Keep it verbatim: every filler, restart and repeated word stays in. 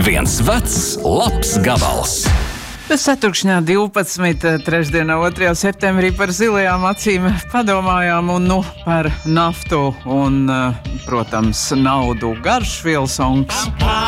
Viens vecs, labs gabals. Ceturkšņā divpadsmit, trešdienā otrajā septembrī par zilajām acīm padomājām un nu par naftu un, protams, naudu. Garšvielu songs.